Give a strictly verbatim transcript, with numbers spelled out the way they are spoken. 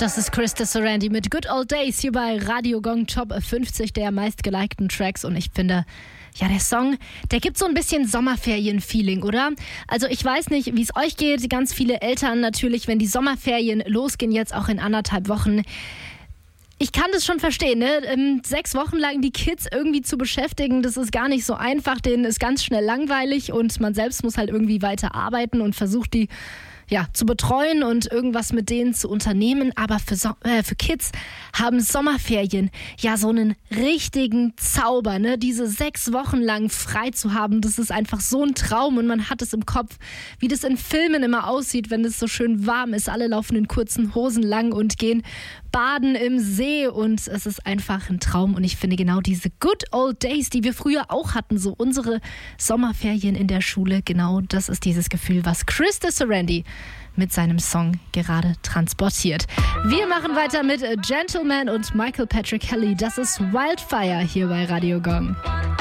Das ist Krista Sorandi mit Good Old Days hier bei Radio Gong, Top fünfzig der meistgelikten Tracks. Und ich finde, ja, der Song, der gibt so ein bisschen Sommerferien-Feeling, oder? Also ich weiß nicht, wie es euch geht. Ganz viele Eltern natürlich, wenn die Sommerferien losgehen, jetzt auch in anderthalb Wochen. Ich kann das schon verstehen, ne? Ähm, sechs Wochen lang die Kids irgendwie zu beschäftigen, das ist gar nicht so einfach. Denen ist ganz schnell langweilig und man selbst muss halt irgendwie weiter arbeiten und versucht die ja, zu betreuen und irgendwas mit denen zu unternehmen. Aber für, so- äh, für Kids haben Sommerferien ja so einen richtigen Zauber, ne? Diese sechs Wochen lang frei zu haben, das ist einfach so ein Traum und man hat es im Kopf, wie das in Filmen immer aussieht, wenn es so schön warm ist. Alle laufen in kurzen Hosen lang und gehen baden im See und es ist einfach ein Traum. Und ich finde genau diese Good Old Days, die wir früher auch hatten, so unsere Sommerferien in der Schule, genau das ist dieses Gefühl, was Krista Sorandi mit seinem Song gerade transportiert. Wir machen weiter mit Gentleman und Michael Patrick Kelly. Das ist Wildfire hier bei Radio Gong.